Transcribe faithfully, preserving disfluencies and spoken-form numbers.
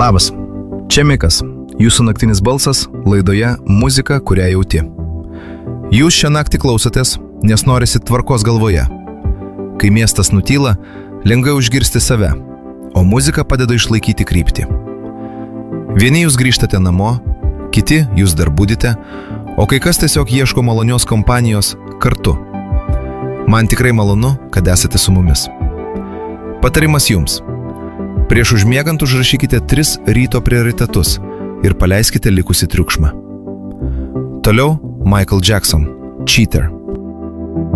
Labas, čia Mikas, jūsų naktinis balsas laidoje Muzika, kurią jauti. Jūs šią naktį klausotės, nes norisi tvarkos galvoje. Kai miestas nutyla, lengviau išgirsti save, o muzika padeda išlaikyti kryptį. Vieni jūs grįžtate namo, kiti jūs dar budite, o kai kas tiesiog ieško malonios kompanijos kartu. Man tikrai malonu, kad esate su mumis. Patarimas jums. Prieš užmiegant užrašykite tris ryto prioritetus ir paleiskite likusį triukšmą. Toliau Michael Jackson, Cheater.